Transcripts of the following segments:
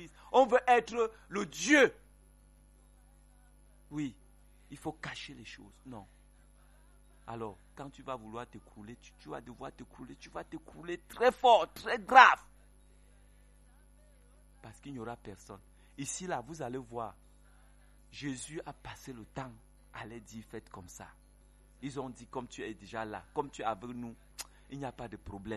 l'église. On veut être le Dieu. Oui, il faut cacher les choses. Non. Alors, quand tu vas vouloir t'écrouler, tu vas devoir t'écrouler. Tu vas t'écrouler très fort, très grave. Parce qu'il n'y aura personne. Ici, là, vous allez voir. Jésus a passé le temps à les dire, faites comme ça. Ils ont dit, comme tu es déjà là, comme tu es avec nous, il n'y a pas de problème.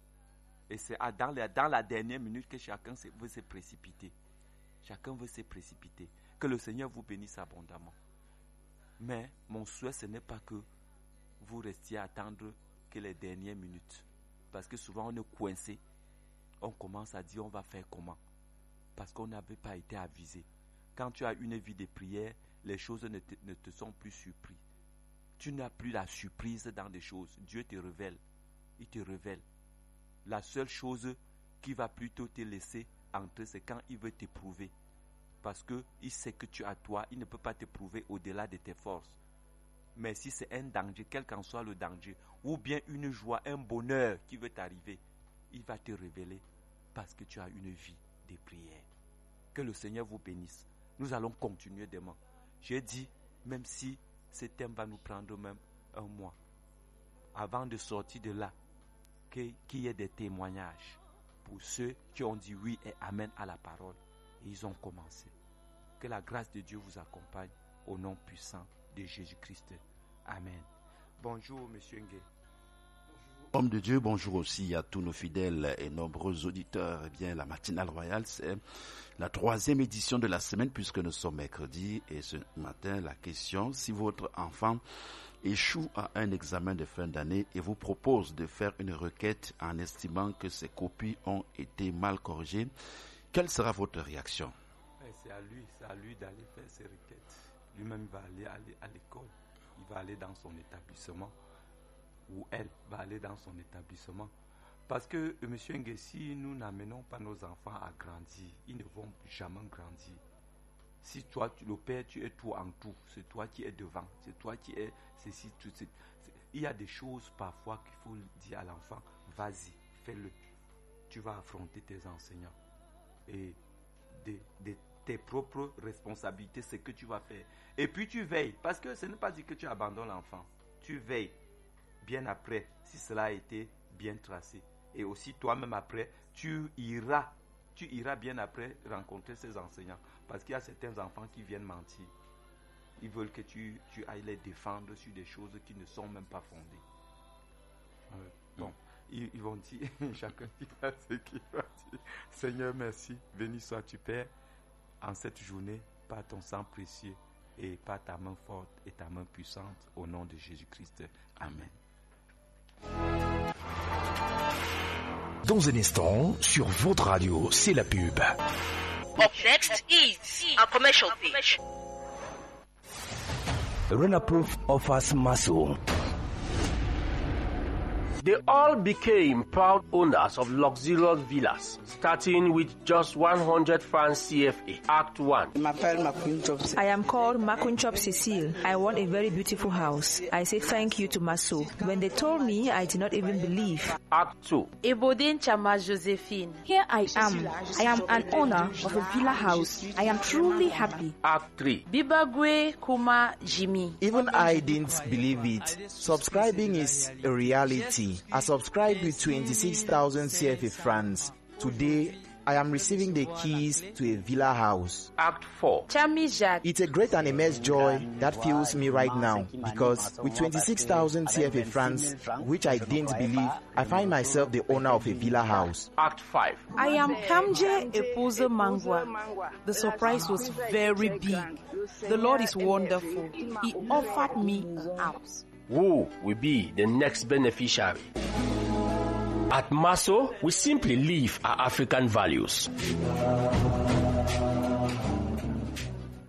Et c'est dans la dernière minute que chacun veut se précipiter. Chacun veut se précipiter. Que le Seigneur vous bénisse abondamment. Mais mon souhait, ce n'est pas que vous restiez à attendre que les dernières minutes. Parce que souvent, on est coincé. On commence à dire, on va faire comment? Parce qu'on n'avait pas été avisé. Quand tu as une vie de prière, les choses ne te sont plus surprises. Tu n'as plus la surprise dans des choses. Dieu te révèle. Il te révèle. La seule chose qui va plutôt te laisser entrer, c'est quand il veut t'éprouver. Parce qu'il sait que tu as toi, il ne peut pas t'éprouver au-delà de tes forces. Mais si c'est un danger, quel qu'en soit le danger, ou bien une joie, un bonheur qui veut t'arriver, il va te révéler parce que tu as une vie de prière. Que le Seigneur vous bénisse. Nous allons continuer demain. J'ai dit, même si ce thème va nous prendre même un mois, avant de sortir de là, qu'il y ait des témoignages pour ceux qui ont dit oui et amen à la parole. Et ils ont commencé. Que la grâce de Dieu vous accompagne au nom puissant de Jésus-Christ. Amen. Bonjour, Monsieur Ngué. Homme de Dieu, bonjour aussi à tous nos fidèles et nombreux auditeurs. Eh bien, la matinale royale, c'est la 3e édition de la semaine puisque nous sommes mercredi. Et ce matin, la question, si votre enfant échoue à un examen de fin d'année et vous propose de faire une requête en estimant que ses copies ont été mal corrigées, quelle sera votre réaction? C'est à lui d'aller faire ses requêtes. Lui-même va aller à l'école. Il va aller dans son établissement. Ou elle va aller dans son établissement. Parce que, monsieur Ngué, si nous n'amenons pas nos enfants à grandir, ils ne vont jamais grandir. Si toi, le père, tu es tout en tout, c'est toi qui es devant, c'est toi qui es ceci, tout ceci. Il y a des choses parfois qu'il faut dire à l'enfant, vas-y, fais-le. Tu vas affronter tes enseignants. Et de tes propres responsabilités, c'est que tu vas faire. Et puis tu veilles, parce que ce n'est pas dit que tu abandonnes l'enfant. Tu veilles. Bien après, si cela a été bien tracé. Et aussi toi-même après, tu iras bien après rencontrer ces enseignants. Parce qu'il y a certains enfants qui viennent mentir. Ils veulent que tu ailles les défendre sur des choses qui ne sont même pas fondées. Bon, ils vont dire, chacun dira ce qu'il va dire. Seigneur, merci. Béni sois-tu, Père, en cette journée, par ton sang précieux et par ta main forte et ta main puissante, au nom de Jésus-Christ. Amen. Dans un instant, sur votre radio, c'est la pub. Up next is a commercial break. Renaproof offers Maso. They all became proud owners of luxurious villas, starting with just 100 francs CFA. Act 1. I am called Makunchop Cecile. I want a very beautiful house. I say thank you to Maso. When they told me, I did not even believe. Act 2. Ebodin Chama Josephine. Here I am. I am an owner of a villa house. I am truly happy. Act 3. Bibagwe Kuma Jimmy. Even I didn't believe it. Subscribing is a reality. I subscribed with 26,000 CFA francs. Today, I am receiving the keys to a villa house. Act 4. Chami Jacques. It's a great and immense joy that fills me right now because with 26,000 CFA francs, which I didn't believe, I find myself the owner of a villa house. Act 5. I am Kamje Epozo Mangwa. The surprise was very big. The Lord is wonderful. He offered me a house. Who will be the next beneficiary? At Maso, we simply live our African values.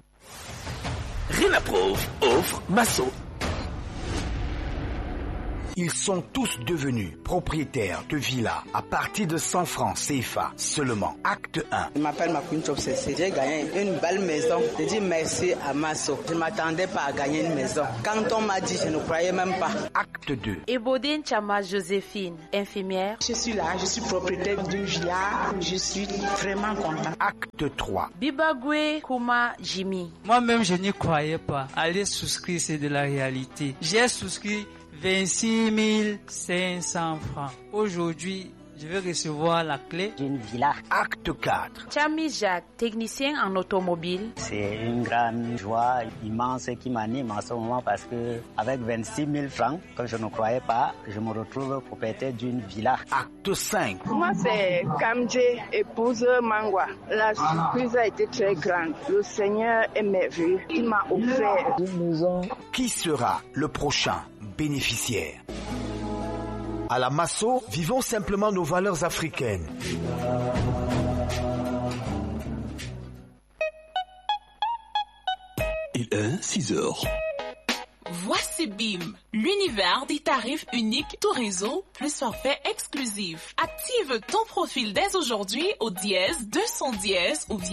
Renaproof offre Maso. Ils sont tous devenus propriétaires de villas à partir de 100 francs CFA seulement. Acte 1. Je m'appelle Makounchop Cécile. J'ai gagné une belle maison. Je dis merci à Masso. Je ne m'attendais pas à gagner une maison. Quand on m'a dit, je ne croyais même pas. Acte 2. Ebodine Chama Joséphine, infirmière. Je suis là, je suis propriétaire d'une villa. Je suis vraiment content. Acte 3. Bibagwe Kuma Jimmy. Moi-même, je n'y croyais pas. Aller souscrire, c'est de la réalité. J'ai souscrit 26 500 francs. Aujourd'hui, je vais recevoir la clé d'une villa. Acte 4. Chami Jacques, technicien en automobile. C'est une grande joie immense qui m'anime en ce moment parce que avec 26 000 francs, que je ne croyais pas, je me retrouve propriétaire d'une villa. Acte 5. Moi, c'est Kamdje, épouse Mangwa. La surprise a été très grande. Le Seigneur est merveilleux. Il m'a offert une maison. Qui sera le prochain bénéficiaire? À la Masso, vivons simplement nos valeurs africaines. Il est 6 heures. Voici BIM, l'univers des tarifs uniques tout réseau plus forfait exclusif. Active ton profil dès aujourd'hui au dièse 210 ou